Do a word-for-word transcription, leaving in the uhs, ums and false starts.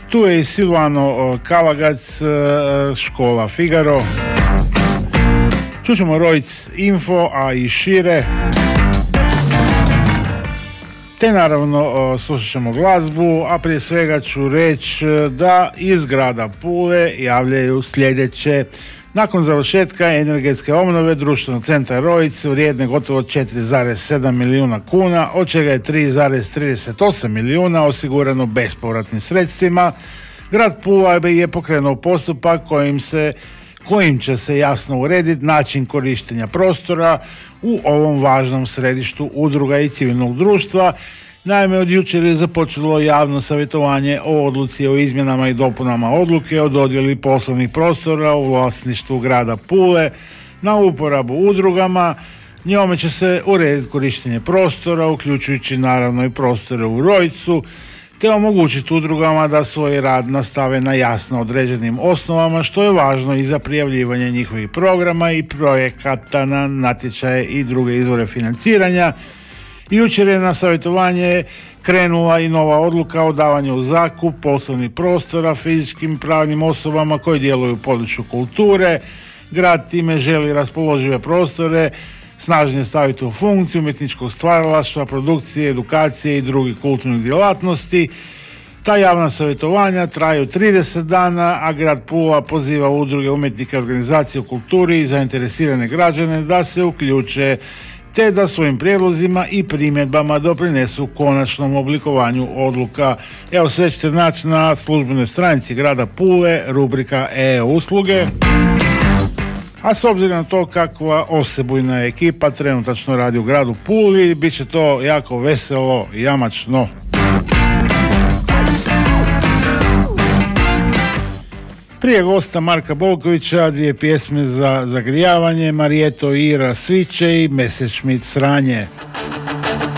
Tu je i Silvano Kalagac, škola Figaro. Čućemo Rojc Info, a i šire. Te naravno slušat ćemo glazbu, a prije svega ću reći da iz grada Pule javljaju sljedeće. Nakon završetka energetske obnove društvenog centra Rojc vrijedne gotovo četiri zarez sedam milijuna kuna, od čega je tri zarez trideset osam milijuna osigurano bespovratnim sredstvima, grad Pula je pokrenuo postupak kojim se kojim će se jasno urediti način korištenja prostora u ovom važnom središtu udruga i civilnog društva. Naime, od jučer je započelo javno savjetovanje o odluci o izmjenama i dopunama odluke o dodjeli poslovnih prostora u vlasništvu grada Pule na uporabu udrugama. Njome će se urediti korištenje prostora, uključujući naravno i prostore u Rojcu, te omogućiti udrugama da svoj rad nastave na jasno određenim osnovama, što je važno i za prijavljivanje njihovih programa i projekata na natječaje i druge izvore financiranja. Jučer je na savjetovanje krenula i nova odluka o davanju u zakup poslovnih prostora fizičkim i pravnim osobama koji djeluju u području kulture. Grad time želi raspoložive prostore snažnije staviti u funkciju umjetničkog stvaralaštva, produkcije, edukacije i drugih kulturnih djelatnosti. Ta javna savjetovanja traju trideset dana, a grad Pula poziva udruge, umjetnike, organizacije u kulturi i zainteresirane građane da se uključe te da svojim prijedlozima i primjedbama doprinesu konačnom oblikovanju odluka. Evo, sve ćete naći na službenoj stranici grada Pule, rubrika e-usluge. A s obzirom na to kakva osebujna ekipa trenutačno radi u gradu Puli, bit će to jako veselo i jamačno. Prije gosta Marka Bolkovića dvije pjesme za zagrijavanje, Marijeto Ira Sviće i Messerschmitt Sranje.